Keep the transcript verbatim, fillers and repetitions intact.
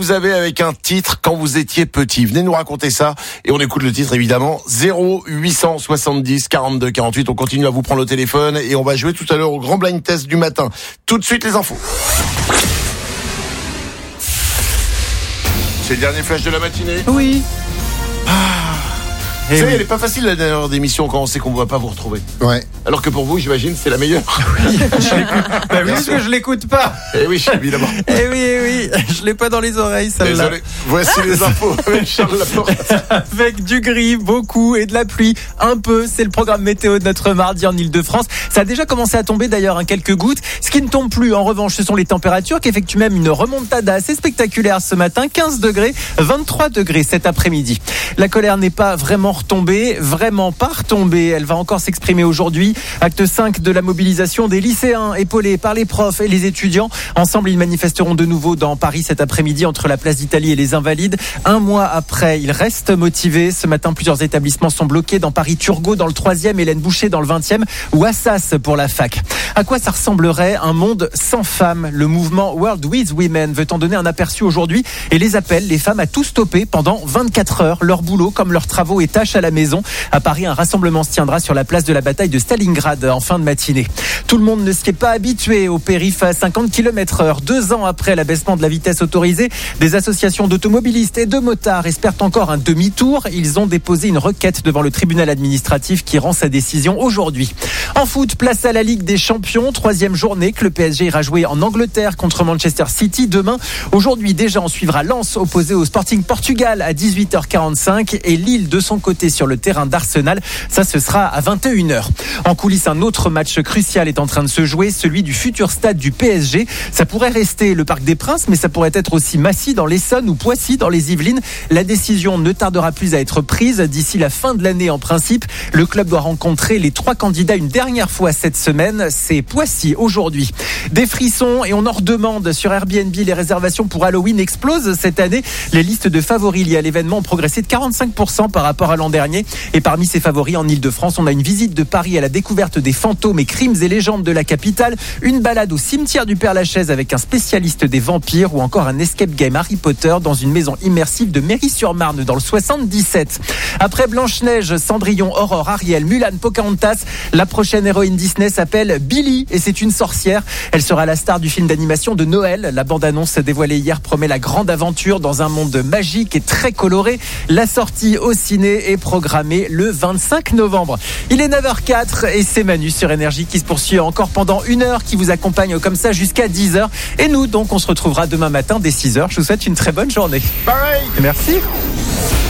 Vous avez avec un titre quand vous étiez petit. Venez nous raconter ça et on écoute le titre évidemment. zéro huit cent soixante-dix quarante-deux quarante-huit. On continue à vous prendre le téléphone et on va jouer tout à l'heure au grand blind test du matin. Tout de suite les infos. C'est le dernier flash de la matinée. Oui. Ah. Vous savez, elle est pas facile la dernière d'émission quand on sait qu'on ne va pas vous retrouver. Ouais. Alors que pour vous, j'imagine, c'est la meilleure. Oui, je l'écoute. Bah oui, parce que je l'écoute pas. Eh oui, évidemment. Eh oui, eh oui, je l'ai pas dans les oreilles, celle-là. Désolé. Voici les infos avec Charles Laporte. Avec du gris, beaucoup et de la pluie, un peu. C'est le programme météo de notre mardi en Ile-de-France. Ça a déjà commencé à tomber d'ailleurs, hein, quelques gouttes. Ce qui ne tombe plus, en revanche, ce sont les températures qui effectuent même une remontada assez spectaculaire ce matin. quinze degrés, vingt-trois degrés cet après-midi. La colère n'est pas vraiment retombée, vraiment pas retombée. Elle va encore s'exprimer aujourd'hui. Acte cinq de la mobilisation des lycéens, épaulés par les profs et les étudiants. Ensemble, ils manifesteront de nouveau dans Paris cet après-midi entre la place d'Italie et les Invalides. Un mois après, ils restent motivés. Ce matin, plusieurs établissements sont bloqués dans Paris, Turgot dans le troisième, Hélène Boucher dans le vingtième ou Assas pour la fac. À quoi ça ressemblerait un monde sans femmes? Le mouvement World with Women veut en donner un aperçu aujourd'hui et les appelle les femmes à tout stopper pendant vingt-quatre heures. Leur boulot comme leurs travaux et tâches à la maison. À Paris, un rassemblement se tiendra sur la place de la bataille de Stalingrad en fin de matinée. Tout le monde ne s'y est pas habitué au périph' à cinquante kilomètres heure. Deux ans après l'abaissement de la vitesse autorisée, des associations d'automobilistes et de motards espèrent encore un demi-tour. Ils ont déposé une requête devant le tribunal administratif qui rend sa décision aujourd'hui. En foot, place à la Ligue des Champions. Troisième journée que le P S G ira jouer en Angleterre contre Manchester City demain. Aujourd'hui, déjà, on suivra Lens opposé au Sporting Portugal à dix-huit heures quarante-cinq et Lille de son côté sur le terrain d'Arsenal. Ça, ce sera à vingt et une heures. En coulisses, un autre match crucial est en train de se jouer, celui du futur stade du P S G. Ça pourrait rester le Parc des Princes, mais ça pourrait être aussi Massy dans l'Essonne ou Poissy dans les Yvelines. La décision ne tardera plus à être prise d'ici la fin de l'année en principe. Le club doit rencontrer les trois candidats une dernière fois cette semaine. C'est Poissy aujourd'hui. Des frissons et on en redemande sur Airbnb. Les réservations pour Halloween explosent cette année. Les listes de favoris liées à l'événement ont progressé de quarante-cinq pour cent par rapport à l'an dernier. Et parmi ces favoris en Ile-de-France, on a une visite de Paris à la découverte des fantômes et crimes et légendes de la capitale, une balade au cimetière du Père-Lachaise avec un spécialiste des vampires ou encore un escape game Harry Potter dans une maison immersive de Méry-sur-Marne dans le soixante-dix-sept. Après Blanche-Neige, Cendrillon, Aurore, Ariel, Mulan, Pocahontas, la prochaine héroïne Disney s'appelle Billy et c'est une sorcière. Elle sera la star du film d'animation de Noël. La bande-annonce dévoilée hier promet la grande aventure dans un monde magique et très coloré. La sortie au ciné est programmée le vingt-cinq novembre. Il est neuf heures quatre et c'est Manu sur Énergie qui se poursuit encore pendant une heure, qui vous accompagne comme ça jusqu'à dix heures. Et nous, donc, on se retrouvera demain matin dès six heures. Je vous souhaite une très bonne journée. Pareil. Merci.